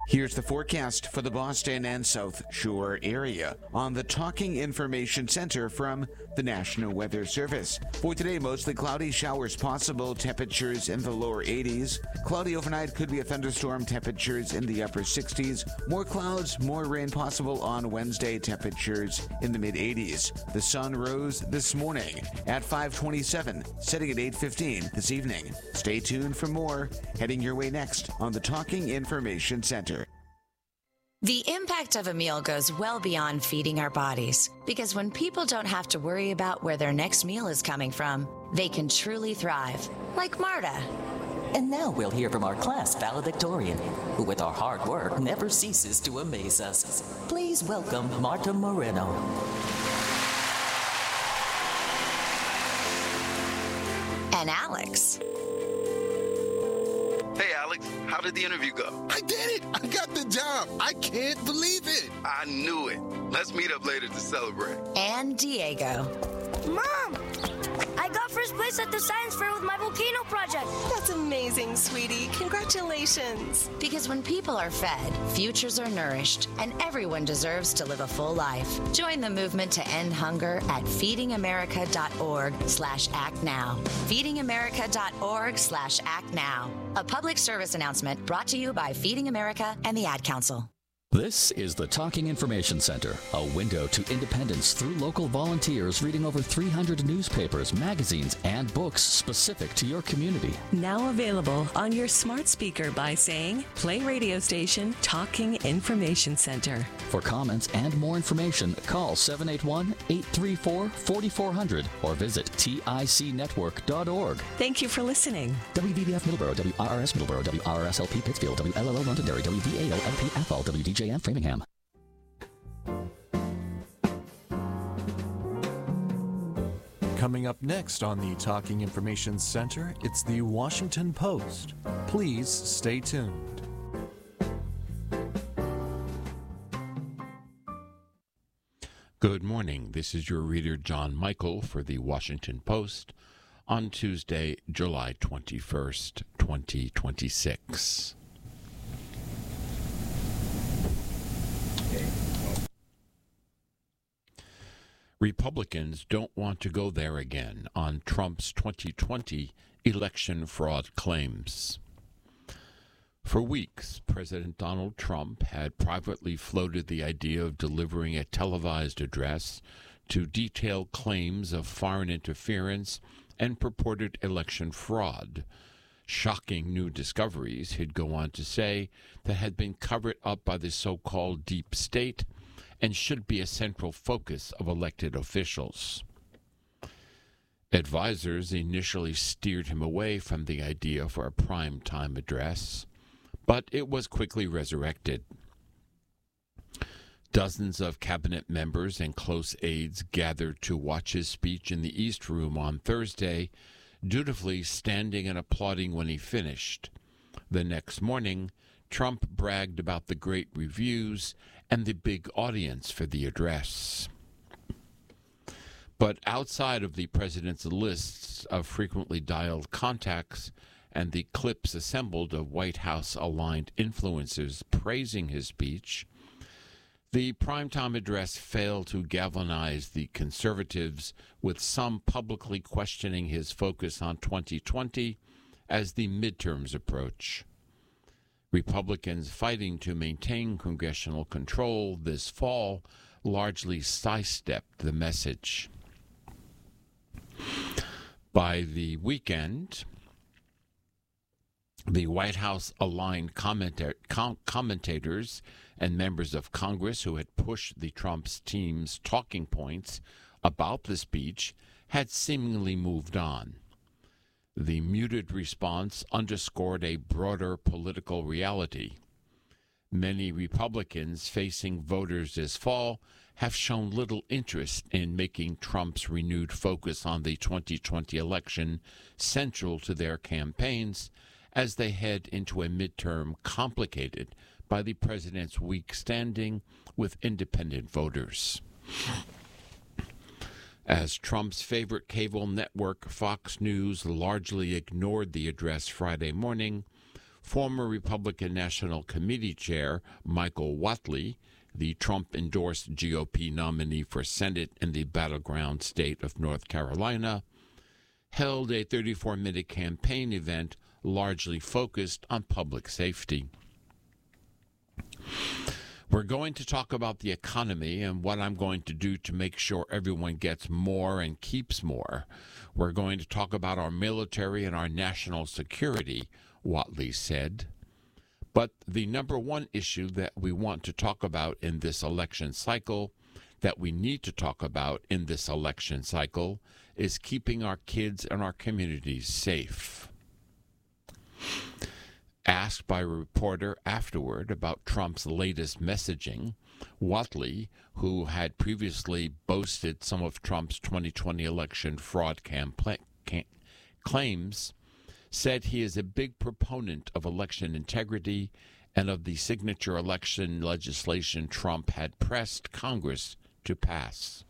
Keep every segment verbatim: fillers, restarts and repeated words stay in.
Here's the forecast for the Boston and South Shore area on the Talking Information Center from the National Weather Service. For today, mostly cloudy, showers possible, temperatures in the lower eighties. Cloudy overnight, could be a thunderstorm, temperatures in the upper sixties. More clouds, more rain possible on Wednesday, temperatures in the mid eighties. The sun rose this morning at five twenty-seven, setting at eight fifteen this evening. Stay tuned for more, heading your way next on the Talking Information Center. The impact of a meal goes well beyond feeding our bodies, because when people don't have to worry about where their next meal is coming from, they can truly thrive, like Marta. And now we'll hear from our class valedictorian, who with our hard work never ceases to amaze us. Please welcome Marta Moreno. And Alex. Hey, Alex, how did the interview go? I did it! I got the job! I can't believe it! I knew it. Let's meet up later to celebrate. And Diego. Mom! I got first place at the science fair with my volcano project. That's amazing, sweetie. Congratulations. Because when people are fed, futures are nourished, and everyone deserves to live a full life. Join the movement to end hunger at feedingamerica.org slash act now. feedingamerica.org slash act now. A public service announcement brought to you by Feeding America and the Ad Council. This is the Talking Information Center, a window to independence through local volunteers reading over three hundred newspapers, magazines, and books specific to your community. Now available on your smart speaker by saying, play radio station Talking Information Center. For comments and more information, call seven eight one, eight three four, four four zero zero or visit tic network dot org. Thank you for listening. W V B F Middleborough, W R R S Middleborough, W R R S L P Pittsfield, W L L O Londonderry, W V A O L P F L, W D J M Framingham. Coming up next on the Talking Information Center, it's the Washington Post. Please stay tuned. Good morning. This is your reader, John Michael, for the Washington Post on Tuesday, July twenty-first, twenty twenty-six. Republicans don't want to go there again on Trump's twenty twenty election fraud claims. For weeks, President Donald Trump had privately floated the idea of delivering a televised address to detail claims of foreign interference and purported election fraud. Shocking new discoveries, he'd go on to say, that had been covered up by the so-called deep state and should be a central focus of elected officials. Advisors initially steered him away from the idea for a prime-time address, but it was quickly resurrected. Dozens of cabinet members and close aides gathered to watch his speech in the East Room on Thursday, dutifully standing and applauding when he finished. The next morning, Trump bragged about the great reviews and the big audience for the address. But outside of the president's lists of frequently dialed contacts and the clips assembled of White House-aligned influencers praising his speech, the primetime address failed to galvanize the conservatives, with some publicly questioning his focus on twenty twenty as the midterms approach. Republicans fighting to maintain congressional control this fall largely sidestepped the message. By the weekend, the White House-aligned commenta- com- commentators and members of Congress who had pushed the Trump's team's talking points about the speech had seemingly moved on. The muted response underscored a broader political reality. Many Republicans facing voters this fall have shown little interest in making Trump's renewed focus on the twenty twenty election central to their campaigns as they head into a midterm complicated by the president's weak standing with independent voters. As Trump's favorite cable network, Fox News, largely ignored the address Friday morning, Former Republican National Committee Chair Michael Whatley, the Trump-endorsed G O P nominee for Senate in the battleground state of North Carolina, held a thirty-four minute campaign event largely focused on public safety. We're going to talk about the economy and what I'm going to do to make sure everyone gets more and keeps more. We're going to talk about our military and our national security, Whatley said. But the number one issue that we want to talk about in this election cycle, that we need to talk about in this election cycle, is keeping our kids and our communities safe. Asked by a reporter afterward about Trump's latest messaging, Whatley, who had previously boasted some of Trump's twenty twenty election fraud campaign claims, said he is a big proponent of election integrity and of the signature election legislation Trump had pressed Congress to pass.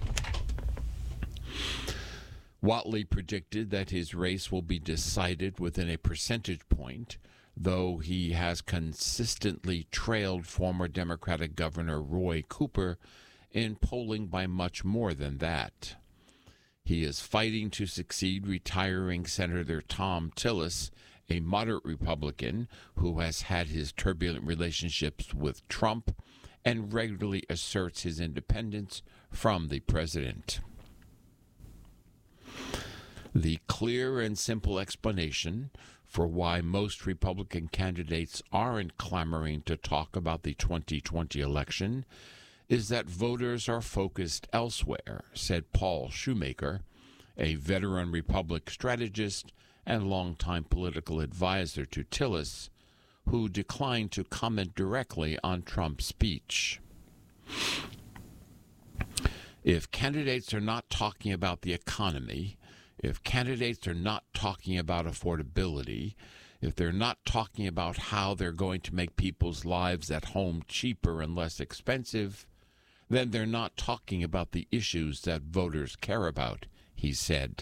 Whatley predicted that his race will be decided within a percentage point, though he has consistently trailed former Democratic Governor Roy Cooper in polling by much more than that. He is fighting to succeed retiring Senator Thom Tillis, a moderate Republican who has had his turbulent relationships with Trump and regularly asserts his independence from the president. The clear and simple explanation for why most Republican candidates aren't clamoring to talk about the twenty twenty election is that voters are focused elsewhere, said Paul Shoemaker, a veteran Republican strategist and longtime political advisor to Tillis, who declined to comment directly on Trump's speech. If candidates are not talking about the economy, if candidates are not talking about affordability, if they're not talking about how they're going to make people's lives at home cheaper and less expensive, then they're not talking about the issues that voters care about, he said.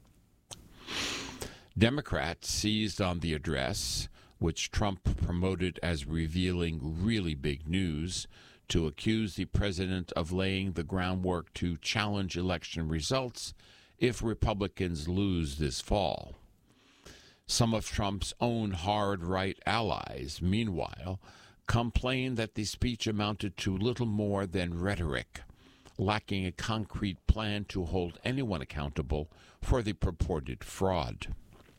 Democrats seized on the address, which Trump promoted as revealing really big news, to accuse the president of laying the groundwork to challenge election results if Republicans lose this fall. Some of Trump's own hard right allies, meanwhile, complained that the speech amounted to little more than rhetoric, lacking a concrete plan to hold anyone accountable for the purported fraud.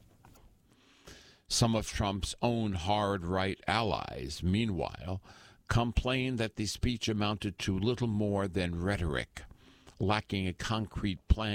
Some of Trump's own hard right allies, meanwhile, complained that the speech amounted to little more than rhetoric, lacking a concrete plan